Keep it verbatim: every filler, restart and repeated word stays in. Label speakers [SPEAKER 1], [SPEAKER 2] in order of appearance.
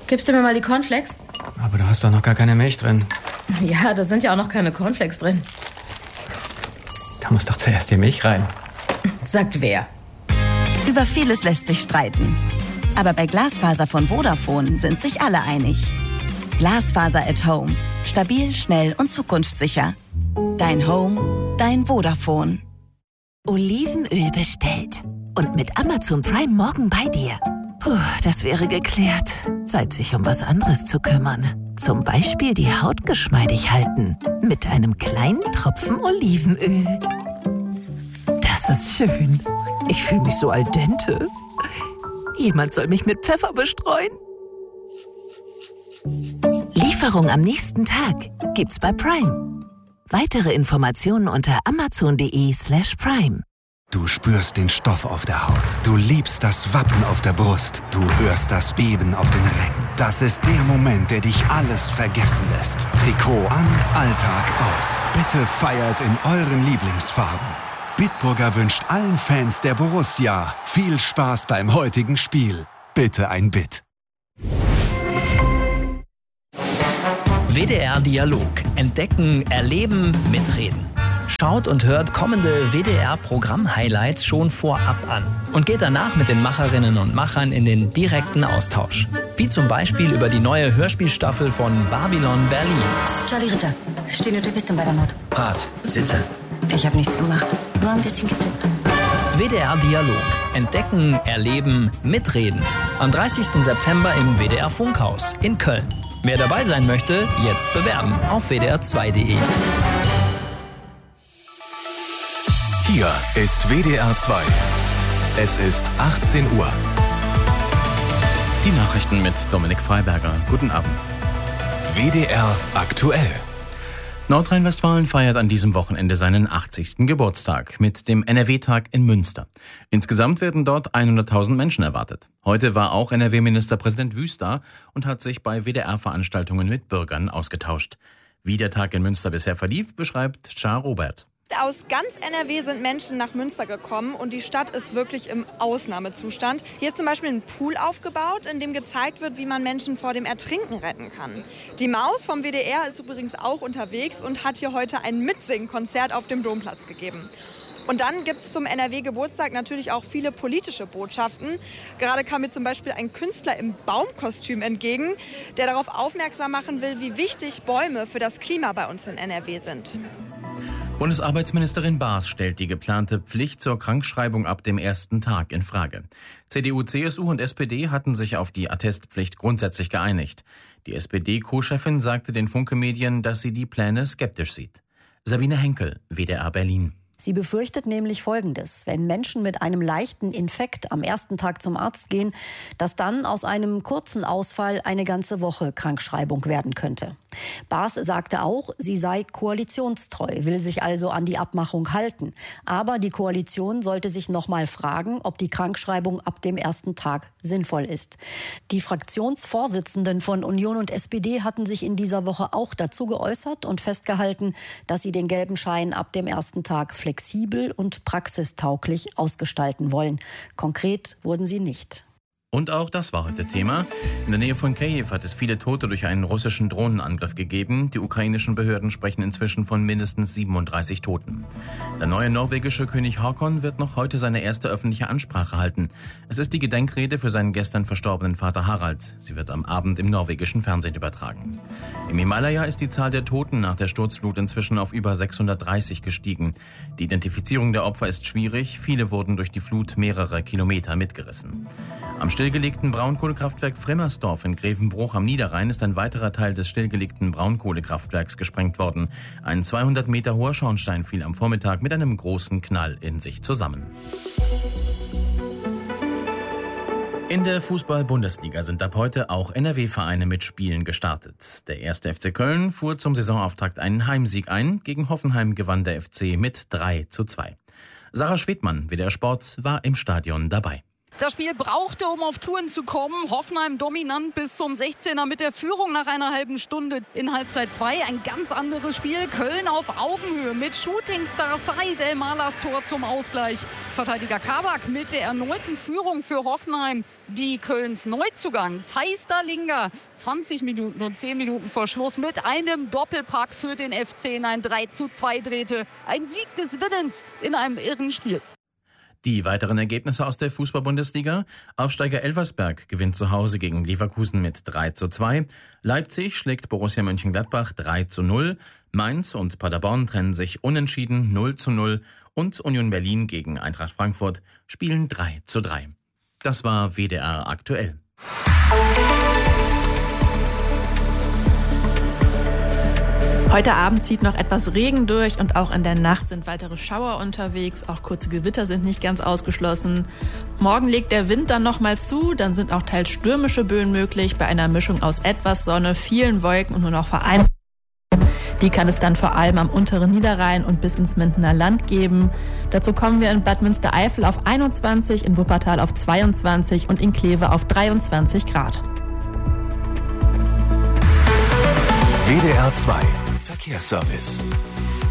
[SPEAKER 1] Gibst du mir mal die Cornflakes?
[SPEAKER 2] Aber da hast doch noch gar keine Milch drin.
[SPEAKER 1] Ja, da sind ja auch noch keine Cornflakes drin.
[SPEAKER 2] Da muss doch zuerst die Milch rein.
[SPEAKER 1] Sagt wer?
[SPEAKER 3] Über vieles lässt sich streiten. Aber bei Glasfaser von Vodafone sind sich alle einig. Glasfaser at Home. Stabil, schnell und zukunftssicher. Dein Home, dein Vodafone.
[SPEAKER 4] Olivenöl bestellt. Und mit Amazon Prime morgen bei dir. Puh, das wäre geklärt. Zeit, sich um was anderes zu kümmern. Zum Beispiel die Haut geschmeidig halten. Mit einem kleinen Tropfen Olivenöl. Das ist schön. Ich fühle mich so al dente. Jemand soll mich mit Pfeffer bestreuen. Lieferung am nächsten Tag gibt's bei Prime. Weitere Informationen unter amazon.de slash prime.
[SPEAKER 5] Du spürst den Stoff auf der Haut. Du liebst das Wappen auf der Brust. Du hörst das Beben auf den Rängen. Das ist der Moment, der dich alles vergessen lässt. Trikot an, Alltag aus. Bitte feiert in euren Lieblingsfarben. Bitburger wünscht allen Fans der Borussia viel Spaß beim heutigen Spiel. Bitte ein Bit.
[SPEAKER 6] W D R Dialog. Entdecken, erleben, mitreden. Schaut und hört kommende W D R-Programm-Highlights schon vorab an und geht danach mit den Macherinnen und Machern in den direkten Austausch. Wie zum Beispiel über die neue Hörspielstaffel von Babylon Berlin.
[SPEAKER 7] Charlie Ritter, Stenotypistin bei der Mord.
[SPEAKER 8] Brat, sitze.
[SPEAKER 7] Ich habe nichts gemacht, nur ein bisschen getippt.
[SPEAKER 6] W D R Dialog. Entdecken, erleben, mitreden. Am dreißigsten September im W D R Funkhaus in Köln. Wer dabei sein möchte, jetzt bewerben auf w d r zwei punkt d e.
[SPEAKER 9] Hier ist W D R zwei. Es ist achtzehn Uhr.
[SPEAKER 10] Die Nachrichten mit Dominik Freiberger. Guten Abend.
[SPEAKER 9] W D R aktuell.
[SPEAKER 10] Nordrhein-Westfalen feiert an diesem Wochenende seinen achtzigsten Geburtstag mit dem N R W-Tag in Münster. Insgesamt werden dort hunderttausend Menschen erwartet. Heute war auch N R W-Ministerpräsident Wüst da und hat sich bei W D R-Veranstaltungen mit Bürgern ausgetauscht. Wie der Tag in Münster bisher verlief, beschreibt Char Robert.
[SPEAKER 11] Aus ganz N R W sind Menschen nach Münster gekommen und die Stadt ist wirklich im Ausnahmezustand. Hier ist zum Beispiel ein Pool aufgebaut, in dem gezeigt wird, wie man Menschen vor dem Ertrinken retten kann. Die Maus vom W D R ist übrigens auch unterwegs und hat hier heute ein Mitsingkonzert auf dem Domplatz gegeben. Und dann gibt es zum N R W-Geburtstag natürlich auch viele politische Botschaften. Gerade kam mir zum Beispiel ein Künstler im Baumkostüm entgegen, der darauf aufmerksam machen will, wie wichtig Bäume für das Klima bei uns in N R W sind.
[SPEAKER 10] Bundesarbeitsministerin Baas stellt die geplante Pflicht zur Krankschreibung ab dem ersten Tag in Frage. C D U, C S U und S P D hatten sich auf die Attestpflicht grundsätzlich geeinigt. Die S P D-Co-Chefin sagte den Funke-Medien, dass sie die Pläne skeptisch sieht. Sabine Henkel, W D R Berlin.
[SPEAKER 12] Sie befürchtet nämlich Folgendes: Wenn Menschen mit einem leichten Infekt am ersten Tag zum Arzt gehen, dass dann aus einem kurzen Ausfall eine ganze Woche Krankschreibung werden könnte. Baas sagte auch, sie sei koalitionstreu, will sich also an die Abmachung halten. Aber die Koalition sollte sich noch mal fragen, ob die Krankschreibung ab dem ersten Tag sinnvoll ist. Die Fraktionsvorsitzenden von Union und S P D hatten sich in dieser Woche auch dazu geäußert und festgehalten, dass sie den gelben Schein ab dem ersten Tag flexibel und praxistauglich ausgestalten wollen. Konkret wurden sie nicht.
[SPEAKER 10] Und auch das war heute Thema. In der Nähe von Kiew hat es viele Tote durch einen russischen Drohnenangriff gegeben. Die ukrainischen Behörden sprechen inzwischen von mindestens siebenunddreißig Toten. Der neue norwegische König Håkon wird noch heute seine erste öffentliche Ansprache halten. Es ist die Gedenkrede für seinen gestern verstorbenen Vater Harald. Sie wird am Abend im norwegischen Fernsehen übertragen. Im Himalaya ist die Zahl der Toten nach der Sturzflut inzwischen auf über sechshundertdreißig gestiegen. Die Identifizierung der Opfer ist schwierig. Viele wurden durch die Flut mehrere Kilometer mitgerissen. Am stillgelegten Braunkohlekraftwerk Frimmersdorf in Grevenbruch am Niederrhein ist ein weiterer Teil des stillgelegten Braunkohlekraftwerks gesprengt worden. Ein zweihundert Meter hoher Schornstein fiel am Vormittag mit einem großen Knall in sich zusammen. In der Fußball-Bundesliga sind ab heute auch N R W-Vereine mit Spielen gestartet. Der erste F C Köln fuhr zum Saisonauftakt einen Heimsieg ein. Gegen Hoffenheim gewann der F C mit drei zu zwei. Sarah Schwedmann, W D R Sport, war im Stadion dabei.
[SPEAKER 8] Das Spiel brauchte, um auf Touren zu kommen. Hoffenheim dominant bis zum sechzehner mit der Führung nach einer halben Stunde in Halbzeit zwei. Ein ganz anderes Spiel. Köln auf Augenhöhe mit Shootingstar Said El-Malahs Tor zum Ausgleich. Verteidiger Kabak mit der erneuten Führung für Hoffenheim. Die Kölns Neuzugang Thijs Dallinga, zwanzig Minuten und zehn Minuten vor Schluss mit einem Doppelpack für den F C in ein drei zu zwei drehte. Ein Sieg des Willens in einem irren Spiel.
[SPEAKER 10] Die weiteren Ergebnisse aus der Fußball-Bundesliga. Aufsteiger Elversberg gewinnt zu Hause gegen Leverkusen mit drei zu zwei. Leipzig schlägt Borussia Mönchengladbach drei zu null. Mainz und Paderborn trennen sich unentschieden null zu null. Und Union Berlin gegen Eintracht Frankfurt spielen drei zu drei. Das war W D R aktuell.
[SPEAKER 13] Heute Abend zieht noch etwas Regen durch und auch in der Nacht sind weitere Schauer unterwegs. Auch kurze Gewitter sind nicht ganz ausgeschlossen. Morgen legt der Wind dann nochmal zu, dann sind auch teils stürmische Böen möglich bei einer Mischung aus etwas Sonne, vielen Wolken und nur noch vereinzelt. Die kann es dann vor allem am unteren Niederrhein und bis ins Mindener Land geben. Dazu kommen wir in Bad Münstereifel auf einundzwanzig, in Wuppertal auf zweiundzwanzig und in Kleve auf dreiundzwanzig Grad.
[SPEAKER 9] W D R zwei Verkehrsservice.